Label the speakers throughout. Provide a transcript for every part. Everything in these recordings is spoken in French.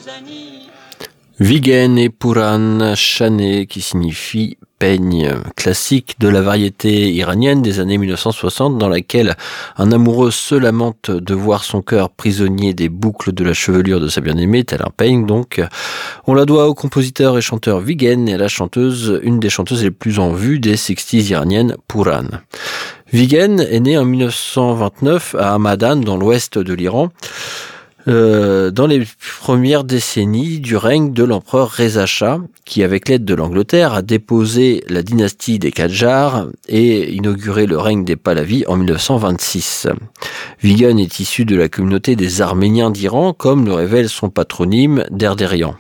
Speaker 1: Vigen et Puran Chané, qui signifie peigne, classique de la variété iranienne des années 1960, dans laquelle un amoureux se lamente de voir son cœur prisonnier des boucles de la chevelure de sa bien-aimée, tel un peigne donc. On la doit au compositeur et chanteur Vigen et à la chanteuse, une des chanteuses les plus en vue des 60s iraniennes, Puran. Vigen est né en 1929 à Hamadan, dans l'ouest de l'Iran. Dans les premières décennies du règne de l'empereur Reza Shah, qui avec l'aide de l'Angleterre a déposé la dynastie des Qajars et inauguré le règne des Pahlavis en 1926. Vigen est issu de la communauté des Arméniens d'Iran, comme le révèle son patronyme Derderian.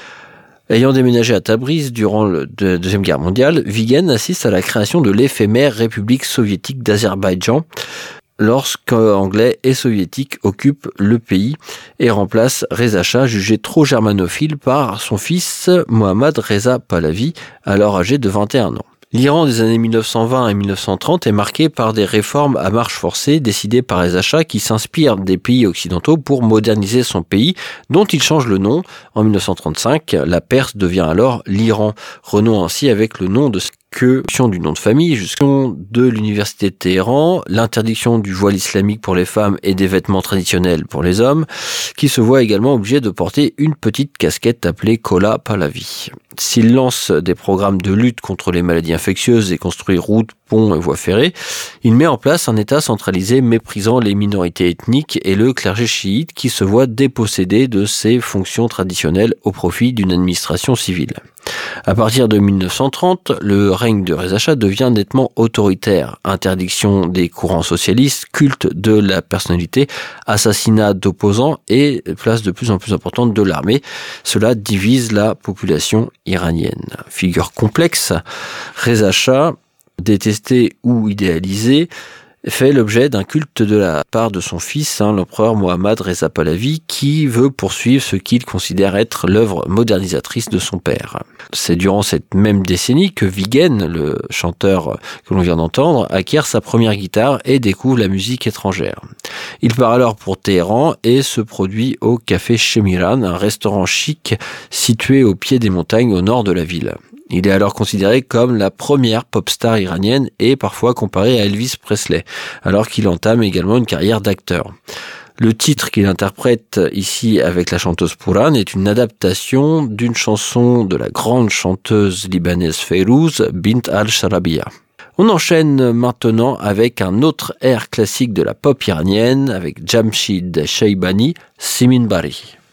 Speaker 1: Ayant déménagé à Tabriz durant la Deuxième Guerre mondiale, Vigen assiste à la création de l'éphémère République soviétique d'Azerbaïdjan, lorsqu'Anglais et Soviétiques occupent le pays et remplacent Reza Shah, jugé trop germanophile par son fils Mohammad Reza Pahlavi, alors âgé de 21 ans. L'Iran des années 1920 et 1930 est marqué par des réformes à marche forcée décidées par Reza Shah qui s'inspirent des pays occidentaux pour moderniser son pays, dont il change le nom. En 1935, la Perse devient alors l'Iran, renouant ainsi avec le nom de du nom de famille, jusqu'au de l'université de Téhéran, l'interdiction du voile islamique pour les femmes et des vêtements traditionnels pour les hommes, qui se voit également obligé de porter une petite casquette appelée Kola Pahlavi. S'il lance des programmes de lutte contre les maladies infectieuses et construit routes, ponts et voies ferrées, il met en place un État centralisé méprisant les minorités ethniques et le clergé chiite qui se voit dépossédé de ses fonctions traditionnelles au profit d'une administration civile. À partir de 1930, le règne de Reza Shah devient nettement autoritaire. Interdiction des courants socialistes, culte de la personnalité, assassinat d'opposants et place de plus en plus importante de l'armée. Cela divise la population iranienne. Figure complexe, Reza Shah, détesté ou idéalisé, fait l'objet d'un culte de la part de son fils, l'empereur Mohammad Reza Pahlavi, qui veut poursuivre ce qu'il considère être l'œuvre modernisatrice de son père. C'est durant cette même décennie que Vigen, le chanteur que l'on vient d'entendre, acquiert sa première guitare et découvre la musique étrangère. Il part alors pour Téhéran et se produit au Café Shemiran, un restaurant chic situé au pied des montagnes au nord de la ville. Il est alors considéré comme la première pop star iranienne et parfois comparé à Elvis Presley, alors qu'il entame également une carrière d'acteur. Le titre qu'il interprète ici avec la chanteuse Puran est une adaptation d'une chanson de la grande chanteuse libanaise Fayrouz, Bint al-Sharabiya. On enchaîne maintenant avec un autre air classique de la pop iranienne avec Jamshid Shaibani, Simin Bari.